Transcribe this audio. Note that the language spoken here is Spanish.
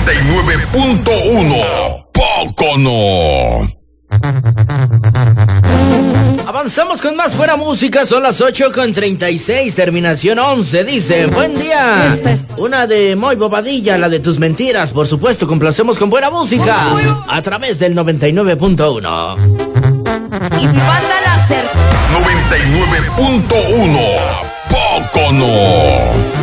99.1 Pocono. Avanzamos con más buena música, son las 8:36, terminación 11, dice, buen día, una de Moy Bobadilla, la de tus mentiras, por supuesto, complacemos con buena música, a través del 99.1. Y mi banda láser. 99.1 Pocono.